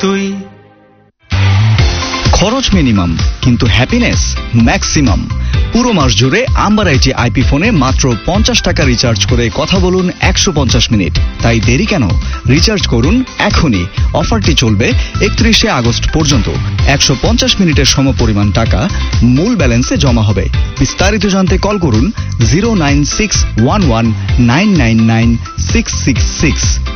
তুই। খরচ মিনিমাম কিন্তু হ্যাপিনেস ম্যাক্সিমাম। পুরো মাস জুড়ে আম্বার আইটি আইপি ফোনে মাত্র 50 টাকা রিচার্জ করে কথা বলুন 150 মিনিট। তাই দেরি কেন? রিচার্জ করুন এখনই। অফারটি চলবে 31শে আগস্ট পর্যন্ত। 150 মিনিটের সমপরিমাণ টাকা মূল ব্যালেন্সে জমা হবে। বিস্তারিত জানতে কল করুন 09611999666।